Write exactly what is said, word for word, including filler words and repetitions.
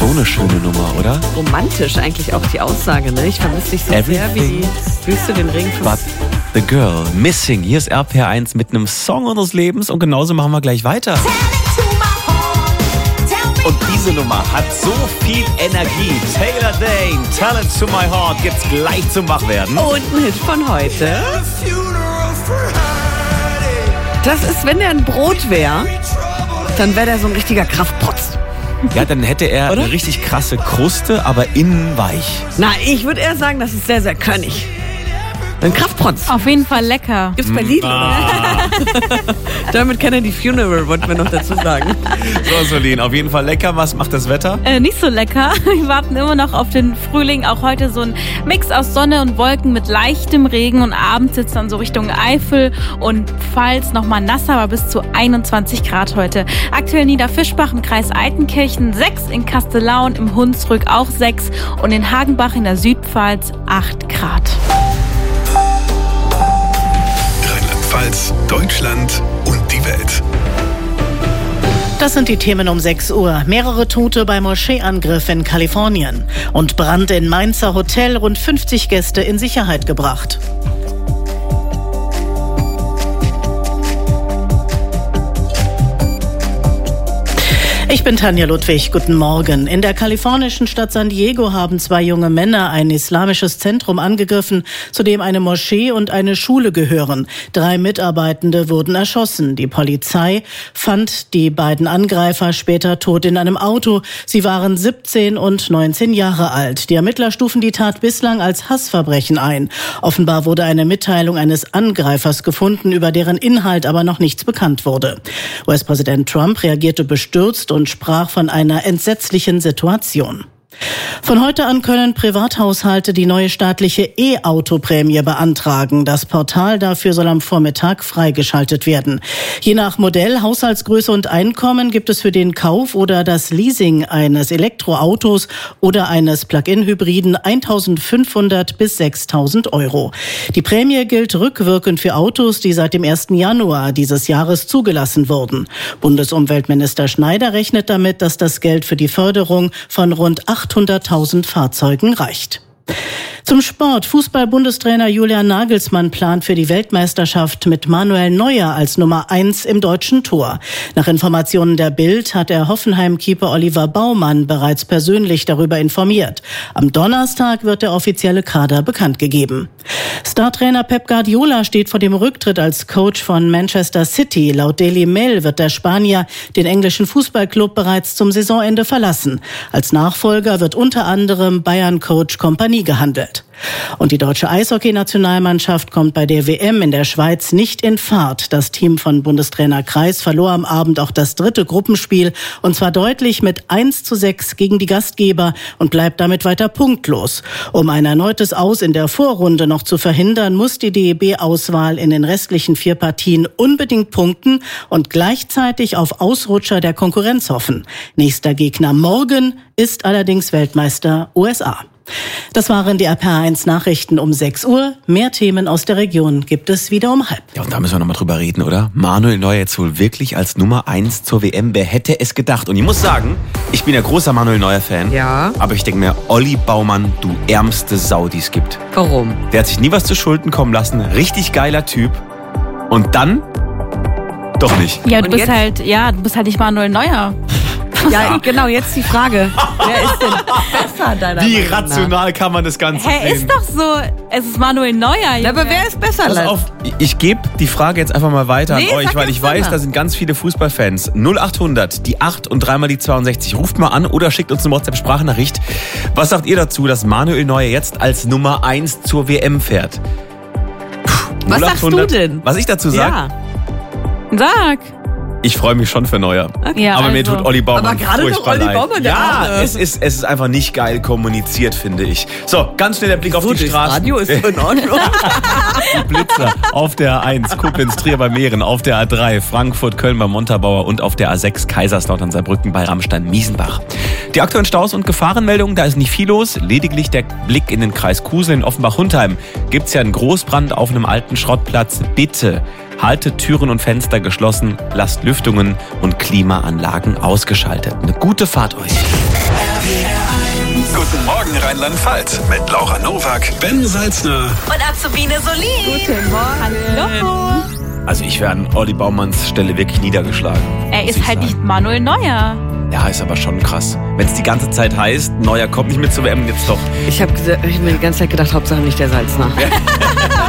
So eine schöne Nummer, oder? Romantisch eigentlich auch die Aussage, ne? Ich vermisse dich so Everything sehr wie die Wüste den Regen von... But the girl, Missing. Hier ist R P R eins mit einem Song unseres Lebens und genauso machen wir gleich weiter. Und diese Nummer hat so viel Energie. Taylor Dayne, Tell It To My Heart, gibt's gleich zum Wachwerden. Und ein Hit von heute. Das ist, wenn der ein Brot wäre, dann wäre der so ein richtiger Kraftprotz. Ja, dann hätte er Oder? eine richtig krasse Kruste, aber innen weich. Na, ich würde eher sagen, das ist sehr, sehr körnig. Ein Kraftprotz. Auf jeden Fall lecker. Gibt's bei Lidl, Ah. oder? Damit kennt er die Funeral, wollten wir noch dazu sagen. So, Solin, auf jeden Fall lecker. Was macht das Wetter? Äh, nicht so lecker. Wir warten immer noch auf den Frühling. Auch heute so ein Mix aus Sonne und Wolken mit leichtem Regen. Und abends sitzt dann so Richtung Eifel und Pfalz nochmal nasser, aber bis zu einundzwanzig Grad heute. Aktuell Niederfischbach im Kreis Altenkirchen sechs, in Kastellaun im Hunsrück auch sechs und in Hagenbach in der Südpfalz acht Grad. Rheinland-Pfalz, Deutschland und die Welt. Das sind die Themen um sechs Uhr. Mehrere Tote bei Moscheeangriff in Kalifornien. Und Brand in Mainzer Hotel, rund fünfzig Gäste in Sicherheit gebracht. Ich bin Tanja Ludwig, guten Morgen. In der kalifornischen Stadt San Diego haben zwei junge Männer ein islamisches Zentrum angegriffen, zu dem eine Moschee und eine Schule gehören. Drei Mitarbeitende wurden erschossen. Die Polizei fand die beiden Angreifer später tot in einem Auto. Sie waren siebzehn und neunzehn Jahre alt. Die Ermittler stufen die Tat bislang als Hassverbrechen ein. Offenbar wurde eine Mitteilung eines Angreifers gefunden, über deren Inhalt aber noch nichts bekannt wurde. U S-Präsident Trump reagierte bestürzt und und sprach von einer entsetzlichen Situation. Von heute an können Privathaushalte die neue staatliche E-Auto-Prämie beantragen. Das Portal dafür soll am Vormittag freigeschaltet werden. Je nach Modell, Haushaltsgröße und Einkommen gibt es für den Kauf oder das Leasing eines Elektroautos oder eines Plug-in-Hybriden eintausendfünfhundert bis sechstausend Euro. Die Prämie gilt rückwirkend für Autos, die seit dem ersten Januar dieses Jahres zugelassen wurden. Bundesumweltminister Schneider rechnet damit, dass das Geld für die Förderung von rund achthunderttausend Fahrzeugen reicht. Zum Sport. Fußball-Bundestrainer Julian Nagelsmann plant für die Weltmeisterschaft mit Manuel Neuer als Nummer eins im deutschen Tor. Nach Informationen der Bild hat der Hoffenheim-Keeper Oliver Baumann bereits persönlich darüber informiert. Am Donnerstag wird der offizielle Kader bekannt gegeben. Startrainer Pep Guardiola steht vor dem Rücktritt als Coach von Manchester City. Laut Daily Mail wird der Spanier den englischen Fußballclub bereits zum Saisonende verlassen. Als Nachfolger wird unter anderem Bayern-Coach Kompanie gehandelt. Und die deutsche Eishockey-Nationalmannschaft kommt bei der W M in der Schweiz nicht in Fahrt. Das Team von Bundestrainer Kreis verlor am Abend auch das dritte Gruppenspiel und zwar deutlich mit eins zu sechs gegen die Gastgeber und bleibt damit weiter punktlos. Um ein erneutes Aus in der Vorrunde noch zu verhindern, muss die D E B-Auswahl in den restlichen vier Partien unbedingt punkten und gleichzeitig auf Ausrutscher der Konkurrenz hoffen. Nächster Gegner morgen ist allerdings Weltmeister U S A. Das waren die R P R eins Nachrichten um sechs Uhr. Mehr Themen aus der Region gibt es wieder um halb. Ja, und da müssen wir nochmal drüber reden, oder? Manuel Neuer jetzt wohl wirklich als Nummer eins zur W M. Wer hätte es gedacht? Und ich muss sagen, ich bin ja großer Manuel Neuer-Fan. Ja. Aber ich denke mir, Olli Baumann, du ärmste Sau, die es gibt. Warum? Der hat sich nie was zu Schulden kommen lassen. Richtig geiler Typ. Und dann doch nicht. Ja, du Und bist jetzt? halt, ja, du bist halt nicht Manuel Neuer. Ja, genau, jetzt die Frage. Wer ist denn besser, deiner Wie Meinung nach? rational kann man das Ganze Hä, sehen? ist doch so, es ist Manuel Neuer. Na, aber wer ist besser, Pass Leute? auf, ich gebe die Frage jetzt einfach mal weiter Nee, an euch, sag weil jetzt ich weiß, mal. da sind ganz viele Fußballfans. null achthundert, die acht und dreimal die zweiundsechzig. Ruft mal an oder schickt uns eine WhatsApp-Sprachnachricht. Was sagt ihr dazu, dass Manuel Neuer jetzt als Nummer eins zur W M fährt? Puh, Was null sagst du achthundert, denn? Was ich dazu sage? Ja. Sag. Ich freue mich schon für Neuer. Ja, aber mir also. tut Olli Baumann Aber gerade noch furchtbar Olli leid. Baumann, der ja, Arme. es ist, es ist einfach nicht geil kommuniziert, finde ich. So, ganz schnell der Blick auf So, die durchs Straßen. Radio ist so in Ordnung. Die Blitzer auf der A eins, Koblenz, Trier bei Mähren, auf der A drei, Frankfurt, Köln bei Montabaur und auf der A sechs, Kaiserslautern, Saarbrücken bei Rammstein, Miesenbach. Die aktuellen Staus und Gefahrenmeldungen, da ist nicht viel los, lediglich der Blick in den Kreis Kusel in Offenbach-Hundheim. Gibt's ja einen Großbrand auf einem alten Schrottplatz. Bitte haltet Türen und Fenster geschlossen, lasst Lüftungen und Klimaanlagen ausgeschaltet. Eine gute Fahrt euch. Guten Morgen Rheinland-Pfalz mit Laura Nowak, Ben Salzner Und Azubine Solin. Guten Morgen. Hallo. Also ich wäre an Olli Baumanns Stelle wirklich niedergeschlagen. Er muss ist ich halt sagen. nicht Manuel Neuer. Ja, ist aber schon krass. Wenn es die ganze Zeit heißt, Neuer kommt nicht mit zur W M, jetzt doch. Ich habe hab mir die ganze Zeit gedacht, Hauptsache nicht der Salzner.